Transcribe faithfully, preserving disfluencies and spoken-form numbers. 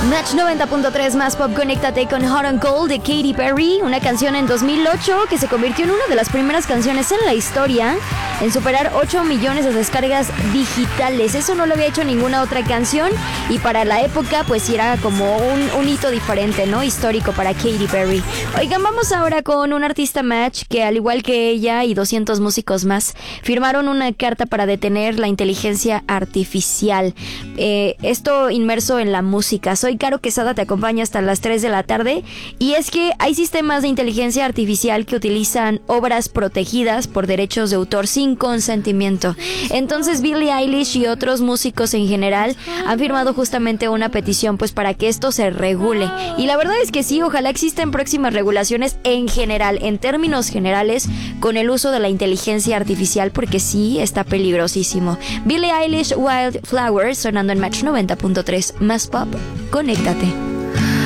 Match noventa punto tres más pop, conéctate con Hot and Cold de Katy Perry, una canción en dos mil ocho que se convirtió en una de las primeras canciones en la historia en superar ocho millones de descargas digitales. Eso no lo había hecho ninguna otra canción y para la época pues era como un, un hito diferente, ¿no? Histórico para Katy Perry. Oigan, vamos ahora con un artista Match que al igual que ella y doscientos músicos más firmaron una carta para detener la inteligencia artificial. Eh, esto inmerso en la música. Soy Caro Quesada, te acompaña hasta las tres de la tarde y es que hay sistemas de inteligencia artificial que utilizan obras protegidas por derechos de autor sin consentimiento. Entonces Billie Eilish y otros músicos en general han firmado justamente una petición pues para que esto se regule y la verdad es que sí, ojalá existen próximas regulaciones en general, en términos generales con el uso de la inteligencia artificial porque sí está peligrosísimo. Billie Eilish, Wildflowers sonando en Match noventa punto tres más pop. Conéctate.